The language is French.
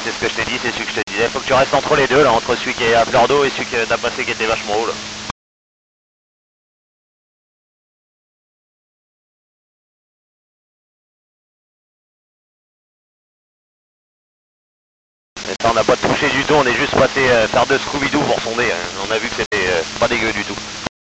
C'est ce que je t'ai dit, c'est celui que je te disais. Faut que tu restes entre les deux là, entre celui qui est à fleur d'eau et celui que t'as passé qui était vachement haut là. Et ça, on n'a pas touché du tout, on est juste passé faire deux Scooby-Doo pour sonder. Hein. On a vu que c'était pas dégueu du tout.